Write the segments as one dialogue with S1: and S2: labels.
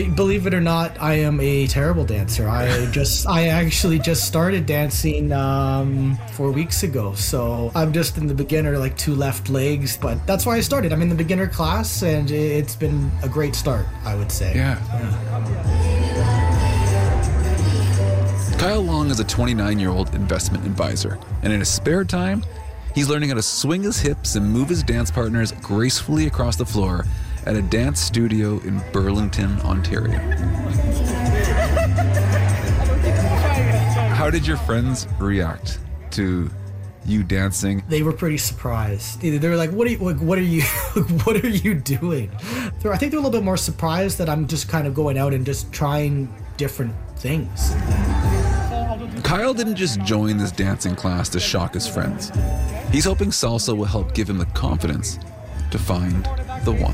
S1: Believe it or not, I am a terrible dancer. I actually just started dancing 4 weeks ago. So I'm just in the beginner, like 2 left legs, but that's why I started. I'm in the beginner class and it's been a great start, I would say.
S2: Yeah. Kyle Long is a 29-year-old investment advisor, and in his spare time, he's learning how to swing his hips and move his dance partners gracefully across the floor at a dance studio in Burlington, Ontario. How did your friends react to you dancing?
S1: They were pretty surprised. They were like, what are you doing? I think they're a little bit more surprised that I'm just kind of going out and just trying different things.
S2: Kyle didn't just join this dancing class to shock his friends. He's hoping salsa will help give him the confidence to find the one.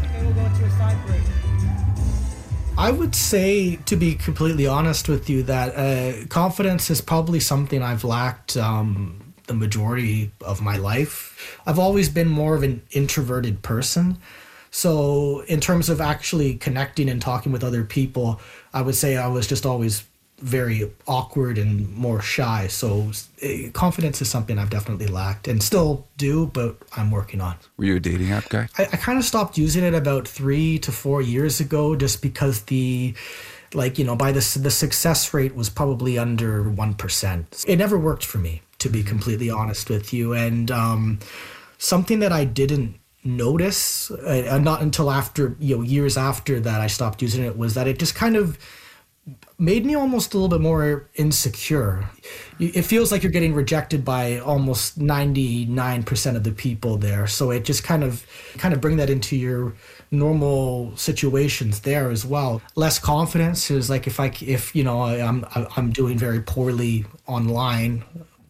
S1: I would say, to be completely honest with you, that confidence is probably something I've lacked the majority of my life. I've always been more of an introverted person. So in terms of actually connecting and talking with other people, I would say I was just always very awkward and more shy. So confidence is something I've definitely lacked and still do, but I'm working on.
S2: Were you a dating app guy?
S1: I kind of stopped using it about 3 to 4 years ago, just because by the success rate was probably under 1%. It never worked for me, to be completely honest with you. And something that I didn't notice, not until after, years after that I stopped using it, was that it just kind of made me almost a little bit more insecure. It feels like you're getting rejected by almost 99% of the people there. So it just kind of bring that into your normal situations there as well. Less confidence is like if I'm doing very poorly online,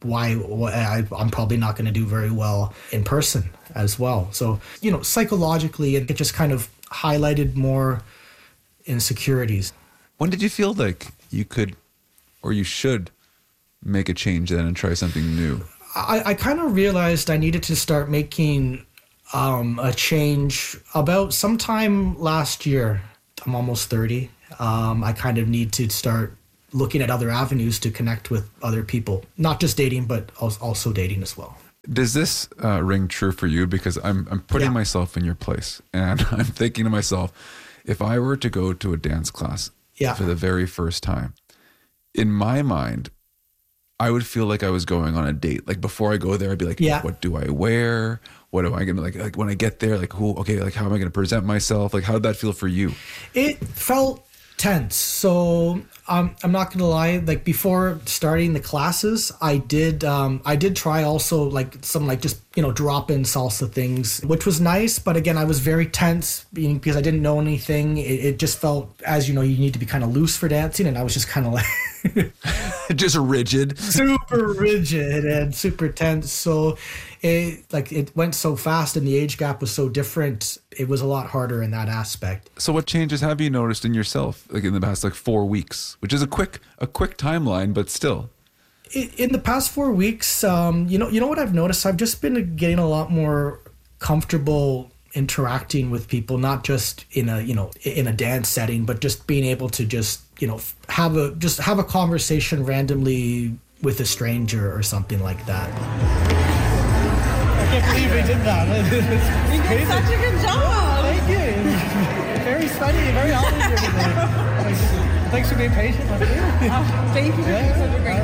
S1: I'm probably not going to do very well in person as well. So, psychologically, it just kind of highlighted more insecurities.
S2: When did you feel like you could or you should make a change then and try something new?
S1: I kind of realized I needed to start making a change about sometime last year. I'm almost 30. I kind of need to start looking at other avenues to connect with other people, not just dating, but also dating as well.
S2: Does this ring true for you? Because I'm putting myself in your place, and I'm thinking to myself, if I were to go to a dance class for the very first time, in my mind, I would feel like I was going on a date. Like before I go there, I'd be like, what do I wear? What am I going to like when I get there? Like, how am I going to present myself? Like, how did that feel for you?
S1: It felt tense. So I'm not going to lie. Like before starting the classes, I did try also like some just drop in salsa things, which was nice. But again, I was very tense because I didn't know anything. It just felt, as you need to be kind of loose for dancing, and I was just kind of like
S2: just rigid,
S1: super rigid and super tense. So it went so fast, and the age gap was so different. It was a lot harder in that aspect.
S2: So what changes have you noticed in yourself, like in the past 4 weeks, which is a quick timeline, but still?
S1: In the past 4 weeks, you know what I've noticed? I've just been getting a lot more comfortable interacting with people, not just in a dance setting, but just being able to just have a conversation randomly with a stranger or something like that. I can't believe we did that.
S3: You did such a good job.
S1: Thank you. Very funny, very honored today. Thanks for being patient with me.
S3: Thank you for being such a great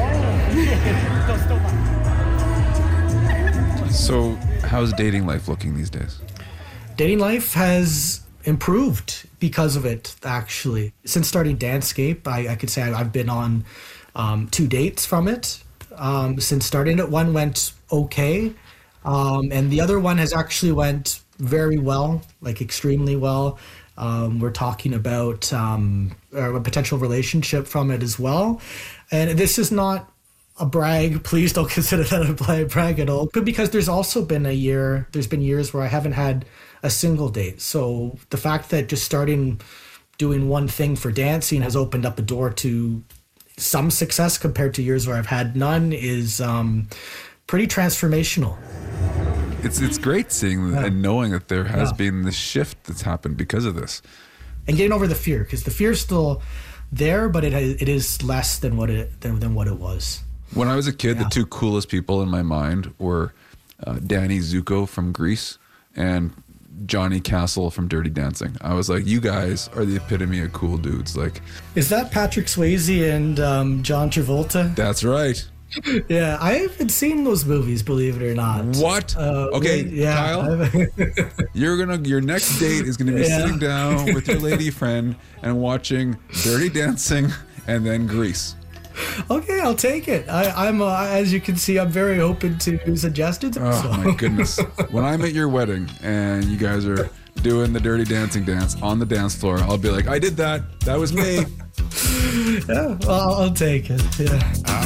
S3: leader.
S2: So how's dating life looking these days?
S1: Dating life has improved because of it, actually. Since starting Dancescape, I could say I've been on 2 dates from it. Since starting it, one went okay. And the other one has actually went very well, like extremely well. We're talking about a potential relationship from it as well. And this is not a brag. Please don't consider that a brag at all. But because there's been years where I haven't had a single date. So the fact that just doing one thing for dancing has opened up a door to some success compared to years where I've had none is pretty transformational.
S2: It's great seeing and knowing that there has been this shift that's happened because of this.
S1: and getting over the fear, because the fear's still there, but it is less than what it was.
S2: When I was a kid, the two coolest people in my mind were Danny Zuko from Grease and Johnny Castle from Dirty Dancing. I was like, you guys are the epitome of cool dudes. Like,
S1: is that Patrick Swayze and John Travolta?
S2: That's right.
S1: Yeah, I haven't seen those movies, believe it or not.
S2: What? Okay, Kyle, your next date is going to be sitting down with your lady friend and watching Dirty Dancing and then Grease.
S1: Okay, I'll take it. I'm as you can see, I'm very open to suggestions.
S2: My goodness. When I'm at your wedding and you guys are doing the Dirty Dancing dance on the dance floor, I'll be like, I did that. That was me.
S1: Yeah, well, I'll take it. Yeah.